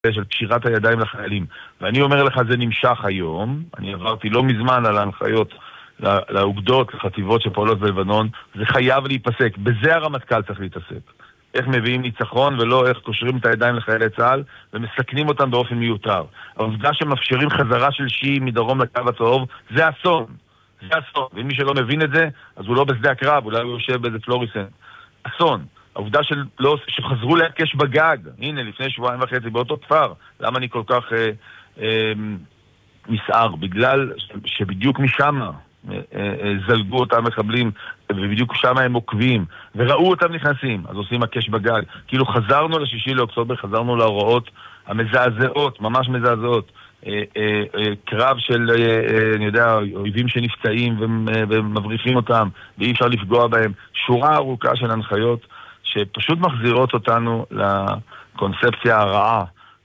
של קשירת הידיים לחיילים. ואני אומר לך, זה נמשך היום. אני עברתי לא מזמן על ההנחיות לאוגדות, לחטיבות שפועלות בלבנון. זה חייב להיפסק. בזה הרמטכ"ל צריך להתעסק. איך מביאים ניצחון ולא איך קושרים את הידיים לחיילי צה"ל ומסכנים אותם באופן מיותר. העובדה שמאפשרים חזרה של שיעים מדרום לקו הצהוב, זה אסון. זה אסון. ומי שלא מבין את זה, אז הוא לא בשדה הקרב, אולי הוא יושב באיזה פלוריסן. אסון. העובדה שחזרו להקש בגג, הנה, לפני 2.5 שבועות באותו כפר. למה אני כל כך מסער? בגלל שבדיוק משם זלגו אותם מחבלים, ובדיוק שם הם עוקבים, וראו אותם נכנסים, אז עושים הקש בגג. כאילו חזרנו ל6 לאוקטובר, חזרנו להוראות המזעזעות, ממש מזעזעות. קרב של, אני יודע, אויבים שנפצעים ומבריחים אותם, ואי אפשר לפגוע בהם. שורה ארוכה של הנחיות שפשוט מחזירות אותנו לקונספציה הרעה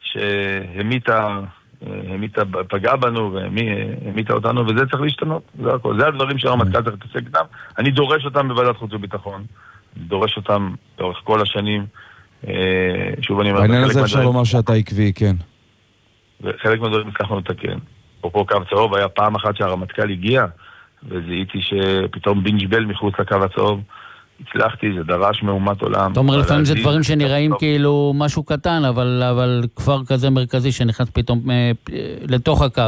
פגעה בנו והמיתה אותנו, וזה צריך להשתנות. זה הכל. זה הדברים שהרמטכ"ל צריך להתעסק איתם. אני דורש אותם בוועדת חוץ וביטחון. אני דורש אותם לאורך כל השנים. שוב אני אומר... בעניין הזה אפשר לומר שאתה עקבי, כן. וחלק מהדברים הצלחנו לתקן. פה קו צהוב היה פעם אחת שהרמטכ"ל הגיע, וזיהיתי שפתאום בינג'בל מחוץ לקו הצהוב. הצלחתי, זה דרש מהומת עולם. אתה אומר, לפעמים זה דברים שנראים כאילו משהו קטן, אבל כפר כזה מרכזי שנכנס פתאום לתוך הקו.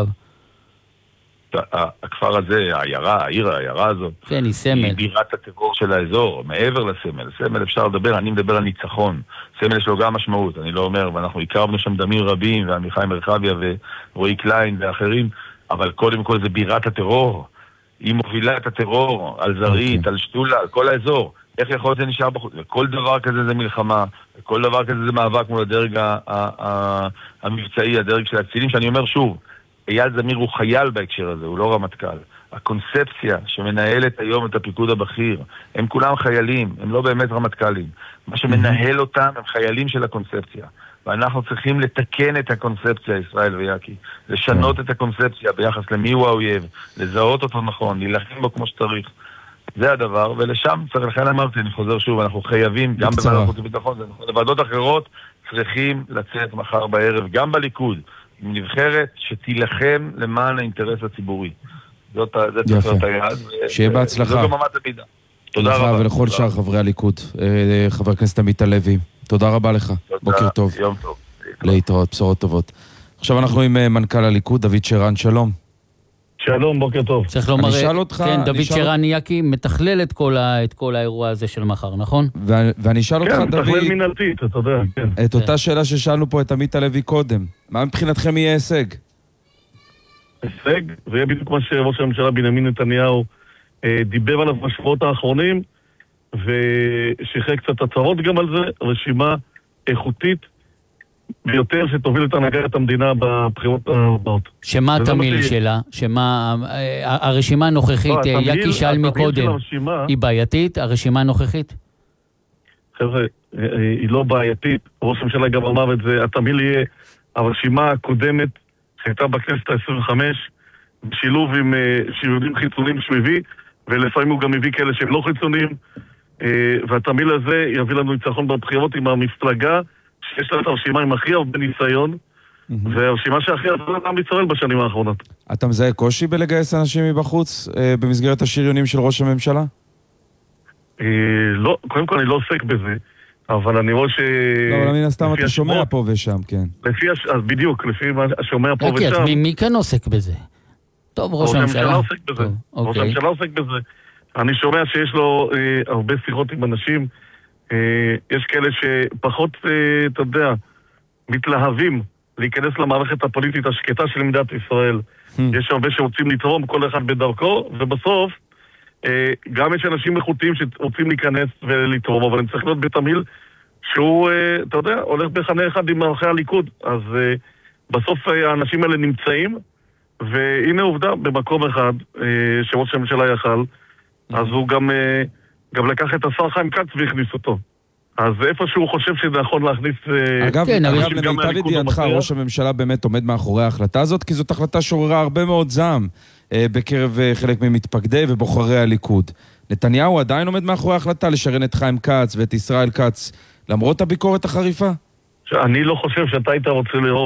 הכפר הזה, העיירה הזאת, כן, היא סמל. היא בירת הטרור של האזור, מעבר לסמל. סמל אפשר לדבר, אני מדבר על ניצחון. סמל יש לו גם משמעות, אני לא אומר, ואנחנו הכרנו שם דמים רבים, ועמיחי מרחביה ורועי קליין ואחרים, אבל קודם כל זה בירת הטרור. היא מובילה את הטרור על זרית, על שטולה, על כל האזור. איך יכול להיות זה נשאר בחוץ? וכל דבר כזה זה מלחמה, וכל דבר כזה זה מאבק מול הדרג המבצעי, הדרג של הקצינים, שאני אומר שוב, אייל זמיר הוא חייל בהקשר הזה, הוא לא רמטכ"ל. הקונספציה שמנהלת היום את הפיקוד הבכיר, הם כולם חיילים, הם לא באמת רמטכ"לים. מה שמנהל אותם הם חיילים של הקונספציה. ואנחנו צריכים לתקן את הקונספציה, ישראל ויאקי. לשנות את הקונספציה ביחס למי הוא האויב, לזהות אותו נכון, להילחם בו כמו שצריך. זה הדבר, ולשם צריך, לכן אמרתי, אני חוזר שוב, אנחנו חייבים, גם בוועדת חוץ וביטחון, בוועדות אחרות, צריכים לצאת מחר בערב, גם בליכוד, עם נבחרת שתילחם למען האינטרס הציבורי. זה צריך להיות היעד. שיהיה בהצלחה. זו גם עמד המידה. תודה רבה. ולכל שאר חברי הליכוד. חבר הכנסת עמית הלוי, תודה רבה לך. בוקר טוב. יום טוב. להתראות, בשורות טובות. עכשיו אנחנו עם מנכ"ל הליכוד, דוד שרן, שלום. שלום, בוקר טוב. צריך לומר, כן, דוד שרן יאקי מתכלל את כל האירוע הזה של מחר, נכון? ואני אשאל אותך, דוד... כן, מתכלל מנהלתית, אתה יודע, כן. את אותה שאלה ששאלנו פה את עמית הלוי קודם. מה מבחינתכם יהיה הישג? הישג? זה יהיה בדיוק מה שראש הממשלה בנימין נתניהו דיבר עליו בשבועות האחרונים, ושחרר קצת הצהרות גם על זה, רשימה איכותית ביותר שתוביל את הנהגת המדינה בבחירות הבאות. שמה התמיל שלה? שמה הרשימה הנוכחית, יאקי שאל מקודם, היא בעייתית? הרשימה הנוכחית? חבר'ה, היא לא בעייתית. ראש הממשלה גם אמר את זה, התמיל יהיה הרשימה הקודמת שהייתה בכנסת ה-25, בשילוב עם שילודים חיצוניים שהוא הביא, ולפעמים הוא גם הביא כאלה שהם לא חיצוניים, והתמיל הזה יביא לנו ניצחון בבחירות עם המפלגה שיש לה את הרשימה עם הכי הרבה ניסיון, והרשימה שהכי הרבה עם ישראל בשנים האחרונות. אתה מזהה קושי בלגייס אנשים מבחוץ במסגרת השריונים של ראש הממשלה? לא, קודם כל אני לא עוסק בזה, אבל אני רואה ש... לא, אבל מן הסתם אתה שומע פה ושם, כן. אז בדיוק, לפי מה שומע פה ושם... אז מי כאן עוסק בזה? טוב, ראש הממשלה עוסק בזה. ראש הממשלה עוסק בזה. אני שומע שיש לו הרבה שיחות עם אנשים, יש כאלה שפחות, אתה יודע, מתלהבים להיכנס למערכת הפוליטית השקטה של מדינת ישראל. יש הרבה שרוצים לתרום, כל אחד בדרכו, ובסוף גם יש אנשים איכותיים שרוצים להיכנס ולתרום, אבל הם צריך להיות בתמיל שהוא, אתה יודע, הולך בחנה אחד עם ערכי הליכוד. אז בסוף האנשים האלה נמצאים, והנה עובדה, במקום אחד שראש הממשלה יכל, אז הוא גם לקח את השר חיים כץ והכניס אותו. אז איפה שהוא חושב שזה נכון להכניס... אגב, למיטב ידיעתך, ראש הממשלה באמת עומד מאחורי ההחלטה הזאת, כי זאת החלטה שעוררה הרבה מאוד זעם בקרב חלק ממתפקדי ובוחרי הליכוד. נתניהו עדיין עומד מאחורי ההחלטה לשרן את חיים כץ ואת ישראל כץ, למרות הביקורת החריפה? אני לא חושב שאתה היית רוצה לראות